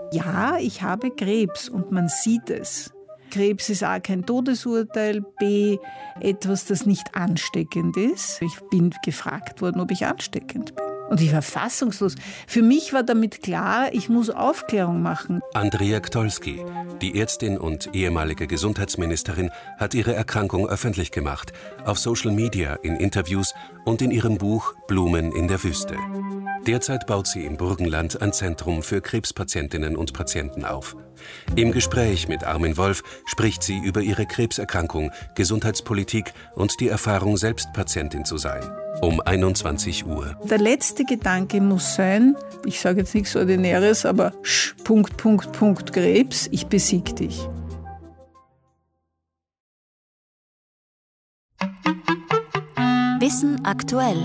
Ja, ich habe Krebs und man sieht es. Krebs ist A, kein Todesurteil, B, etwas, das nicht ansteckend ist. Ich bin gefragt worden, ob ich ansteckend bin. Und ich war fassungslos. Für mich war damit klar, ich muss Aufklärung machen. Andrea Gtolski, die Ärztin und ehemalige Gesundheitsministerin, hat ihre Erkrankung öffentlich gemacht. Auf Social Media, in Interviews und in ihrem Buch Blumen in der Wüste. Derzeit baut sie im Burgenland ein Zentrum für Krebspatientinnen und Patienten auf. Im Gespräch mit Armin Wolf spricht sie über ihre Krebserkrankung, Gesundheitspolitik und die Erfahrung, selbst Patientin zu sein. Um 21 Uhr. Der letzte Gedanke muss sein, ich sage jetzt nichts Ordinäres, aber Krebs, ich besieg dich. Wissen aktuell.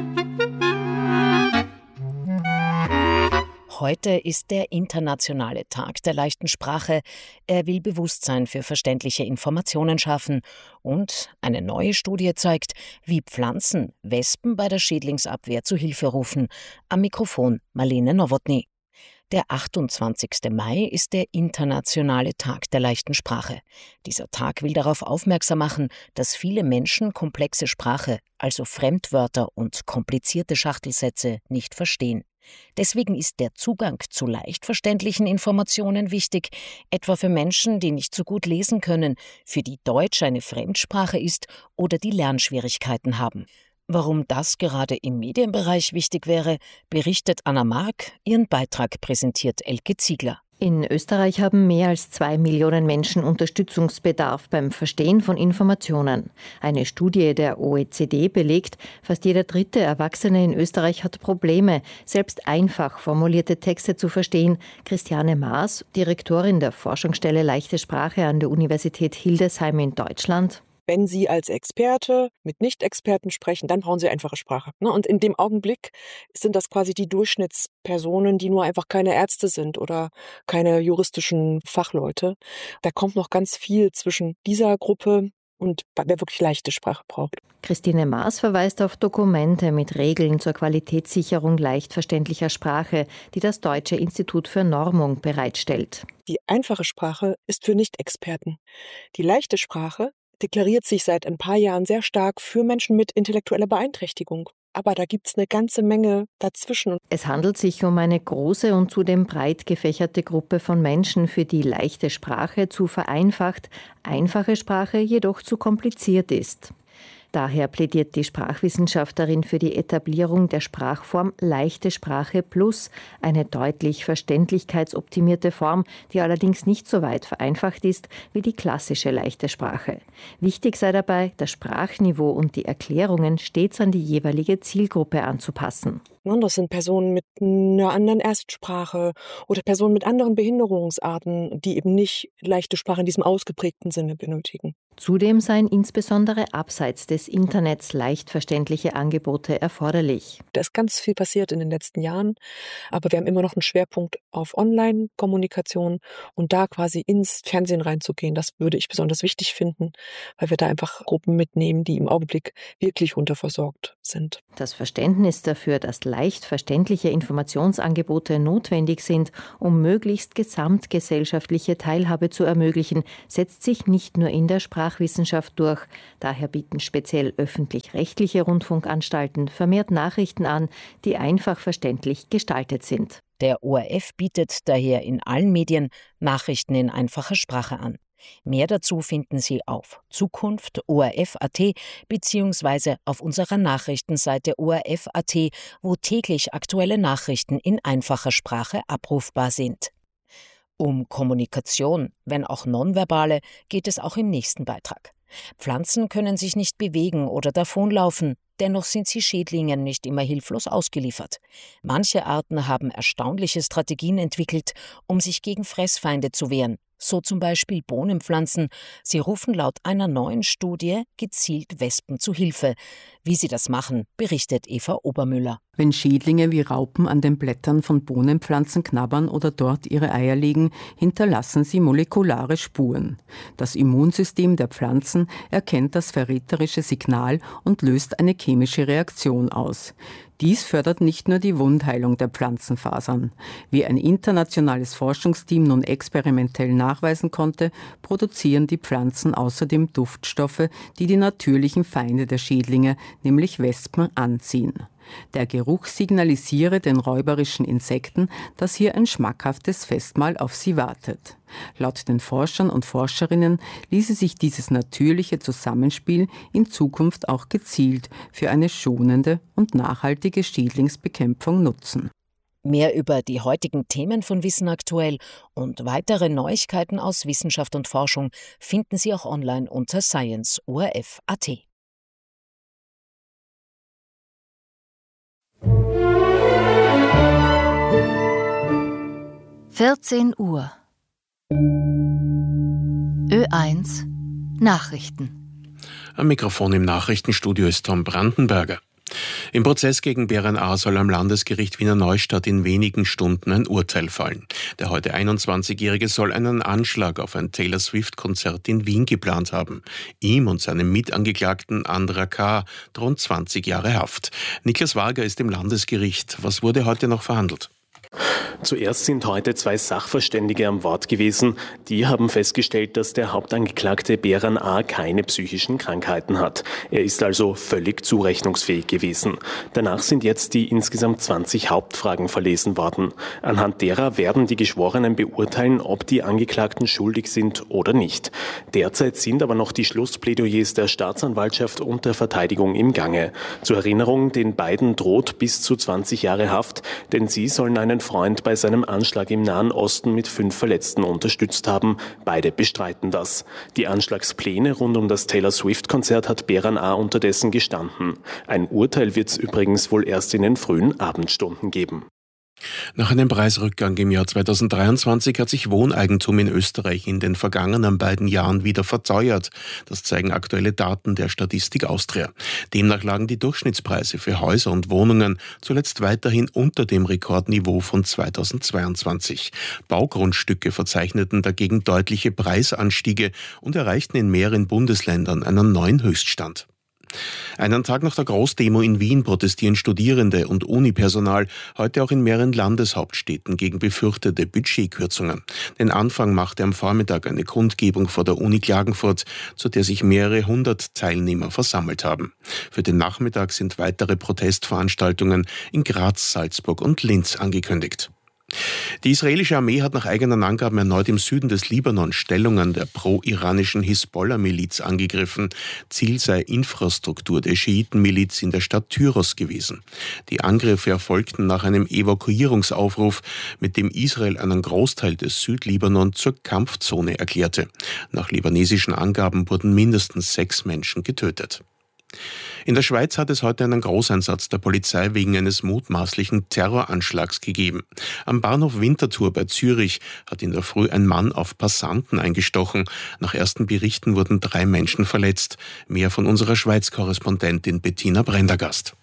Heute ist der internationale Tag der leichten Sprache. Er will Bewusstsein für verständliche Informationen schaffen. Und eine neue Studie zeigt, wie Pflanzen Wespen bei der Schädlingsabwehr zu Hilfe rufen. Am Mikrofon Marlene Nowotny. Der 28. Mai ist der internationale Tag der leichten Sprache. Dieser Tag will darauf aufmerksam machen, dass viele Menschen komplexe Sprache, also Fremdwörter und komplizierte Schachtelsätze, nicht verstehen. Deswegen ist der Zugang zu leicht verständlichen Informationen wichtig, etwa für Menschen, die nicht so gut lesen können, für die Deutsch eine Fremdsprache ist oder die Lernschwierigkeiten haben. Warum das gerade im Medienbereich wichtig wäre, berichtet Anna Mark. Ihren Beitrag präsentiert Elke Ziegler. In Österreich haben mehr als 2 Millionen Menschen Unterstützungsbedarf beim Verstehen von Informationen. Eine Studie der OECD belegt, fast jeder dritte Erwachsene in Österreich hat Probleme, selbst einfach formulierte Texte zu verstehen. Christiane Maas, Direktorin der Forschungsstelle Leichte Sprache an der Universität Hildesheim in Deutschland. Wenn Sie als Experte mit Nicht-Experten sprechen, dann brauchen Sie einfache Sprache. Und in dem Augenblick sind das quasi die Durchschnittspersonen, die nur einfach keine Ärzte sind oder keine juristischen Fachleute. Da kommt noch ganz viel zwischen dieser Gruppe und wer wirklich leichte Sprache braucht. Christine Maas verweist auf Dokumente mit Regeln zur Qualitätssicherung leicht verständlicher Sprache, die das Deutsche Institut für Normung bereitstellt. Die einfache Sprache ist für Nicht-Experten. Die leichte Sprache deklariert sich seit ein paar Jahren sehr stark für Menschen mit intellektueller Beeinträchtigung. Aber da gibt es eine ganze Menge dazwischen. Es handelt sich um eine große und zudem breit gefächerte Gruppe von Menschen, für die leichte Sprache zu vereinfacht, einfache Sprache jedoch zu kompliziert ist. Daher plädiert die Sprachwissenschaftlerin für die Etablierung der Sprachform Leichte Sprache Plus, eine deutlich verständlichkeitsoptimierte Form, die allerdings nicht so weit vereinfacht ist wie die klassische leichte Sprache. Wichtig sei dabei, das Sprachniveau und die Erklärungen stets an die jeweilige Zielgruppe anzupassen. Das sind Personen mit einer anderen Erstsprache oder Personen mit anderen Behinderungsarten, die eben nicht leichte Sprache in diesem ausgeprägten Sinne benötigen. Zudem seien insbesondere abseits des Internets leicht verständliche Angebote erforderlich. Da ist ganz viel passiert in den letzten Jahren, aber wir haben immer noch einen Schwerpunkt auf Online-Kommunikation und da quasi ins Fernsehen reinzugehen, das würde ich besonders wichtig finden, weil wir da einfach Gruppen mitnehmen, die im Augenblick wirklich unterversorgt sind. Das Verständnis dafür, dass leicht verständliche Informationsangebote notwendig sind, um möglichst gesamtgesellschaftliche Teilhabe zu ermöglichen, setzt sich nicht nur in der Sprachwissenschaft durch. Daher bieten speziell öffentlich-rechtliche Rundfunkanstalten vermehrt Nachrichten an, die einfach verständlich gestaltet sind. Der ORF bietet daher in allen Medien Nachrichten in einfacher Sprache an. Mehr dazu finden Sie auf Zukunft.orf.at bzw. auf unserer Nachrichtenseite ORF.at, wo täglich aktuelle Nachrichten in einfacher Sprache abrufbar sind. Um Kommunikation, wenn auch nonverbale, geht es auch im nächsten Beitrag. Pflanzen können sich nicht bewegen oder davonlaufen, dennoch sind sie Schädlingen nicht immer hilflos ausgeliefert. Manche Arten haben erstaunliche Strategien entwickelt, um sich gegen Fressfeinde zu wehren. So zum Beispiel Bohnenpflanzen. Sie rufen laut einer neuen Studie gezielt Wespen zu Hilfe. Wie sie das machen, berichtet Eva Obermüller. Wenn Schädlinge wie Raupen an den Blättern von Bohnenpflanzen knabbern oder dort ihre Eier legen, hinterlassen sie molekulare Spuren. Das Immunsystem der Pflanzen erkennt das verräterische Signal und löst eine chemische Reaktion aus. Dies fördert nicht nur die Wundheilung der Pflanzenfasern. Wie ein internationales Forschungsteam nun experimentell nachweisen konnte, produzieren die Pflanzen außerdem Duftstoffe, die die natürlichen Feinde der Schädlinge, nämlich Wespen, anziehen. Der Geruch signalisiere den räuberischen Insekten, dass hier ein schmackhaftes Festmahl auf sie wartet. Laut den Forschern und Forscherinnen ließe sich dieses natürliche Zusammenspiel in Zukunft auch gezielt für eine schonende und nachhaltige Schädlingsbekämpfung nutzen. Mehr über die heutigen Themen von Wissen aktuell und weitere Neuigkeiten aus Wissenschaft und Forschung finden Sie auch online unter science.orf.at. 14 Uhr. Ö1 Nachrichten. Am Mikrofon im Nachrichtenstudio ist Tom Brandenberger. Im Prozess gegen Beran A. soll am Landesgericht Wiener Neustadt in wenigen Stunden ein Urteil fallen. Der heute 21-Jährige soll einen Anschlag auf ein Taylor Swift-Konzert in Wien geplant haben. Ihm und seinem Mitangeklagten Andra K. drohen 20 Jahre Haft. Niklas Wager ist im Landesgericht. Was wurde heute noch verhandelt? Zuerst sind heute 2 Sachverständige am Wort gewesen. Die haben festgestellt, dass der Hauptangeklagte Beran A. keine psychischen Krankheiten hat. Er ist also völlig zurechnungsfähig gewesen. Danach sind jetzt die insgesamt 20 Hauptfragen verlesen worden. Anhand derer werden die Geschworenen beurteilen, ob die Angeklagten schuldig sind oder nicht. Derzeit sind aber noch die Schlussplädoyers der Staatsanwaltschaft und der Verteidigung im Gange. Zur Erinnerung, den beiden droht bis zu 20 Jahre Haft, denn sie sollen einen Freund bei seinem Anschlag im Nahen Osten mit 5 Verletzten unterstützt haben. Beide bestreiten das. Die Anschlagspläne rund um das Taylor Swift-Konzert hat Beran A. unterdessen gestanden. Ein Urteil wird es übrigens wohl erst in den frühen Abendstunden geben. Nach einem Preisrückgang im Jahr 2023 hat sich Wohneigentum in Österreich in den vergangenen beiden Jahren wieder verteuert. Das zeigen aktuelle Daten der Statistik Austria. Demnach lagen die Durchschnittspreise für Häuser und Wohnungen zuletzt weiterhin unter dem Rekordniveau von 2022. Baugrundstücke verzeichneten dagegen deutliche Preisanstiege und erreichten in mehreren Bundesländern einen neuen Höchststand. Einen Tag nach der Großdemo in Wien protestieren Studierende und Unipersonal heute auch in mehreren Landeshauptstädten gegen befürchtete Budgetkürzungen. Den Anfang machte am Vormittag eine Kundgebung vor der Uni Klagenfurt, zu der sich mehrere 100 Teilnehmer versammelt haben. Für den Nachmittag sind weitere Protestveranstaltungen in Graz, Salzburg und Linz angekündigt. Die israelische Armee hat nach eigenen Angaben erneut im Süden des Libanon Stellungen der pro-iranischen Hisbollah-Miliz angegriffen. Ziel sei Infrastruktur der Schiitenmiliz in der Stadt Tyros gewesen. Die Angriffe erfolgten nach einem Evakuierungsaufruf, mit dem Israel einen Großteil des Südlibanon zur Kampfzone erklärte. Nach libanesischen Angaben wurden mindestens 6 Menschen getötet. In der Schweiz hat es heute einen Großeinsatz der Polizei wegen eines mutmaßlichen Terroranschlags gegeben. Am Bahnhof Winterthur bei Zürich hat in der Früh ein Mann auf Passanten eingestochen. Nach ersten Berichten wurden 3 Menschen verletzt. Mehr von unserer Schweiz-Korrespondentin Bettina Brendergast.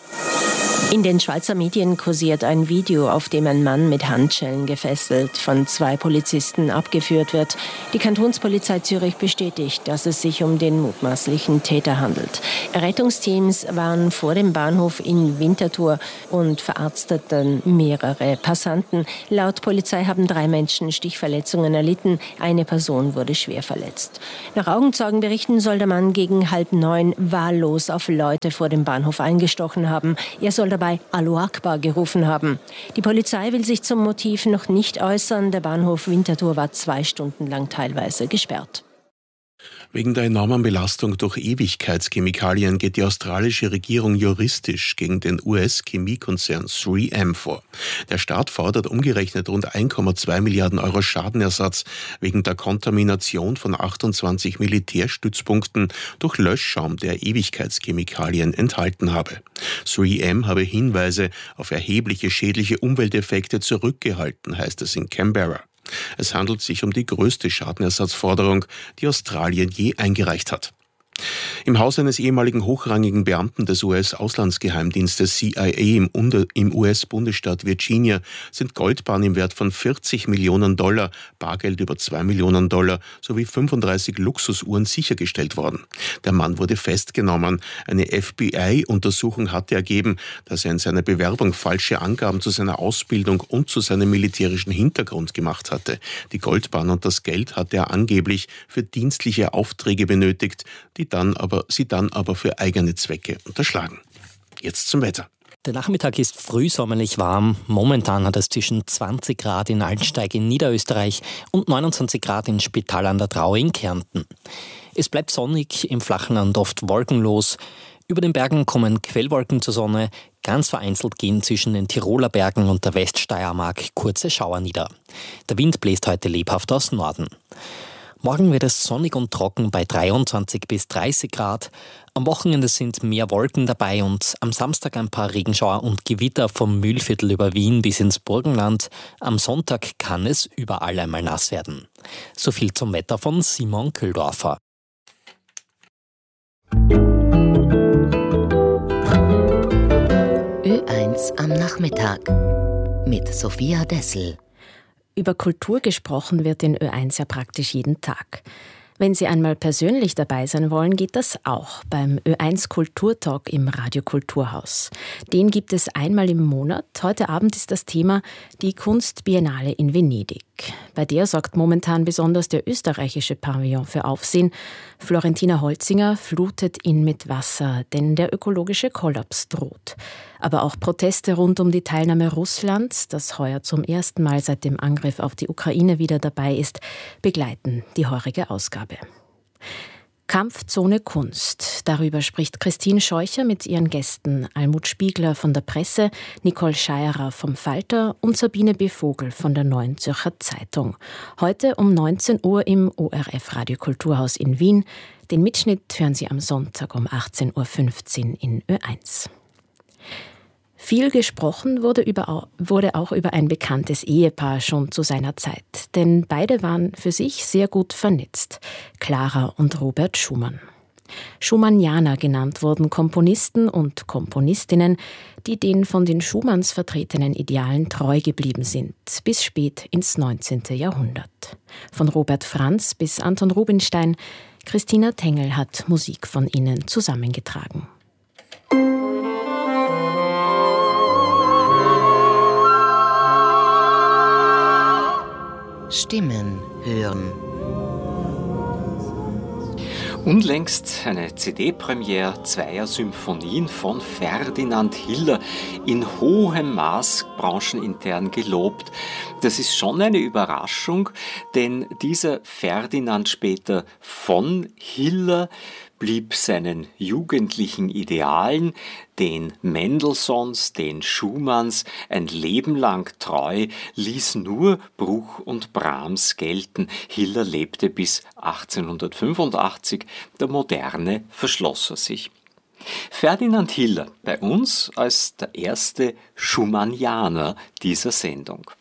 In den Schweizer Medien kursiert ein Video, auf dem ein Mann mit Handschellen gefesselt von 2 Polizisten abgeführt wird. Die Kantonspolizei Zürich bestätigt, dass es sich um den mutmaßlichen Täter handelt. Rettungsteams waren vor dem Bahnhof in Winterthur und verarzteten mehrere Passanten. Laut Polizei haben 3 Menschen Stichverletzungen erlitten. Eine Person wurde schwer verletzt. Nach Augenzeugenberichten soll der Mann gegen 8:30 wahllos auf Leute vor dem Bahnhof eingestochen haben. Er soll dabei Allahu Akbar gerufen haben. Die Polizei will sich zum Motiv noch nicht äußern. Der Bahnhof Winterthur war 2 Stunden lang teilweise gesperrt. Wegen der enormen Belastung durch Ewigkeitschemikalien geht die australische Regierung juristisch gegen den US-Chemiekonzern 3M vor. Der Staat fordert umgerechnet rund 1,2 Milliarden Euro Schadenersatz wegen der Kontamination von 28 Militärstützpunkten durch Löschschaum, der Ewigkeitschemikalien enthalten habe. 3M habe Hinweise auf erhebliche schädliche Umwelteffekte zurückgehalten, heißt es in Canberra. Es handelt sich um die größte Schadenersatzforderung, die Australien je eingereicht hat. Im Haus eines ehemaligen hochrangigen Beamten des US-Auslandsgeheimdienstes CIA im US-Bundesstaat Virginia sind Goldbarren im Wert von $40 Millionen, Bargeld über $2 Millionen sowie 35 Luxusuhren sichergestellt worden. Der Mann wurde festgenommen. Eine FBI-Untersuchung hatte ergeben, dass er in seiner Bewerbung falsche Angaben zu seiner Ausbildung und zu seinem militärischen Hintergrund gemacht hatte. Die Goldbarren und das Geld hatte er angeblich für dienstliche Aufträge benötigt, sie dann aber für eigene Zwecke unterschlagen. Jetzt zum Wetter. Der Nachmittag ist frühsommerlich warm. Momentan hat es zwischen 20 Grad in Altensteig in Niederösterreich und 29 Grad in Spital an der Drau in Kärnten. Es bleibt sonnig, im flachen Land oft wolkenlos. Über den Bergen kommen Quellwolken zur Sonne. Ganz vereinzelt gehen zwischen den Tiroler Bergen und der Weststeiermark kurze Schauer nieder. Der Wind bläst heute lebhaft aus Norden. Morgen wird es sonnig und trocken bei 23 bis 30 Grad. Am Wochenende sind mehr Wolken dabei und am Samstag ein paar Regenschauer und Gewitter vom Mühlviertel über Wien bis ins Burgenland. Am Sonntag kann es überall einmal nass werden. So viel zum Wetter von Simon Köhldorfer. Ö1 am Nachmittag mit Sophia Dessel. Über Kultur gesprochen wird in Ö1 ja praktisch jeden Tag. Wenn Sie einmal persönlich dabei sein wollen, geht das auch beim Ö1 Kulturtalk im Radio Kulturhaus. Den gibt es einmal im Monat. Heute Abend ist das Thema die Kunstbiennale in Venedig. Bei der sorgt momentan besonders der österreichische Pavillon für Aufsehen. Florentina Holzinger flutet ihn mit Wasser, denn der ökologische Kollaps droht. Aber auch Proteste rund um die Teilnahme Russlands, das heuer zum ersten Mal seit dem Angriff auf die Ukraine wieder dabei ist, begleiten die heurige Ausgabe. Kampfzone Kunst. Darüber spricht Christine Scheucher mit ihren Gästen Almut Spiegler von der Presse, Nicole Scheierer vom Falter und Sabine B. Vogel von der Neuen Zürcher Zeitung. Heute um 19 Uhr im ORF Radio Kulturhaus in Wien. Den Mitschnitt hören Sie am Sonntag um 18.15 Uhr in Ö1. Viel gesprochen wurde auch über ein bekanntes Ehepaar schon zu seiner Zeit. Denn beide waren für sich sehr gut vernetzt. Clara und Robert Schumann. Schumannianer genannt wurden Komponisten und Komponistinnen, die den von den Schumanns vertretenen Idealen treu geblieben sind, bis spät ins 19. Jahrhundert. Von Robert Franz bis Anton Rubinstein, Christina Tengel hat Musik von ihnen zusammengetragen. Stimmen hören. Unlängst eine CD-Premiere zweier Symphonien von Ferdinand Hiller, in hohem Maß branchenintern gelobt. Das ist schon eine Überraschung, denn dieser Ferdinand später von Hiller blieb seinen jugendlichen Idealen, den Mendelssohns, den Schumanns, ein Leben lang treu, ließ nur Bruch und Brahms gelten. Hiller lebte bis 1885, der Moderne verschloss er sich. Ferdinand Hiller, bei uns als der erste Schumannianer dieser Sendung.